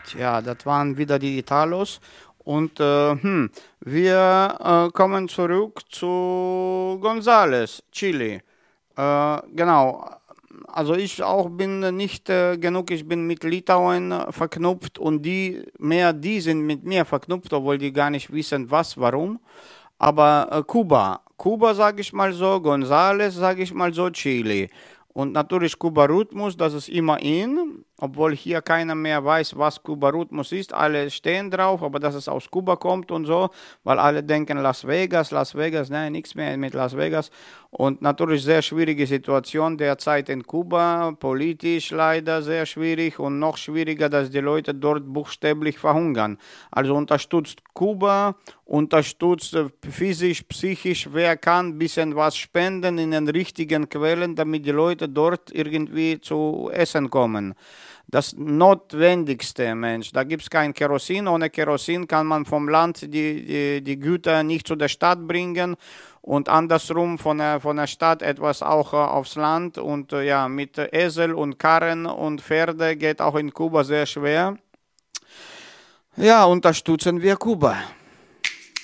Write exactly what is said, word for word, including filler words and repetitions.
Tja, das waren wieder die Italos. Und äh, hm, wir äh, kommen zurück zu Gonzales, Chile. Äh, genau. Also ich auch bin nicht äh, genug, ich bin mit Litauen äh, verknüpft und die, mehr die sind mit mir verknüpft, obwohl die gar nicht wissen, was, warum. Aber äh, Kuba, Kuba sage ich mal so, Gonzales sage ich mal so, Chile. Und natürlich Kuba-Rhythmus, das ist immer in, obwohl hier keiner mehr weiß, was Kuba-Rhythmus ist. Alle stehen drauf, aber dass es aus Kuba kommt und so, weil alle denken Las Vegas, Las Vegas, nein, nichts mehr mit Las Vegas. Und natürlich sehr schwierige Situation derzeit in Kuba, politisch leider sehr schwierig und noch schwieriger, dass die Leute dort buchstäblich verhungern. Also unterstützt Kuba, unterstützt physisch, psychisch, wer kann, ein bisschen was spenden in den richtigen Quellen, damit die Leute dort irgendwie zu essen kommen. Das notwendigste, Mensch. Da gibt es kein Kerosin. Ohne Kerosin kann man vom Land die, die, die Güter nicht zu der Stadt bringen und andersrum von der, von der Stadt etwas auch äh, aufs Land. Und äh, ja, mit Esel und Karren und Pferde geht auch in Kuba sehr schwer. Ja, unterstützen wir Kuba.